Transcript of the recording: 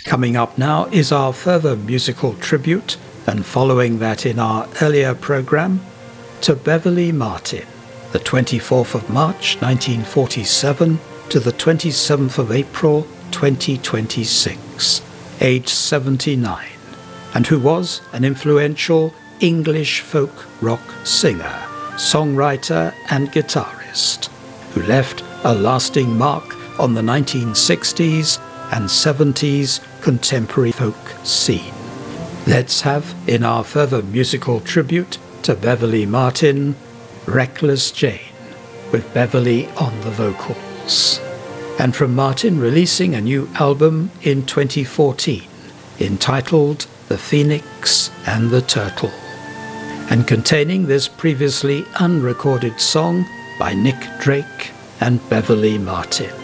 Coming up now is our further musical tribute, and following that in our earlier program, to Beverley Martin, the 24th of March 1947 to the 27th of April 2026, aged 79, and who was an influential English folk rock singer, songwriter and guitarist, who left a lasting mark on the 1960s and 70s contemporary folk scene. Let's have, in our further musical tribute to Beverley Martin, Reckless Jane, with Beverley on the vocals. And from Martin releasing a new album in 2014, entitled The Phoenix and the Turtle, and containing this previously unrecorded song by Nick Drake and Beverley Martin.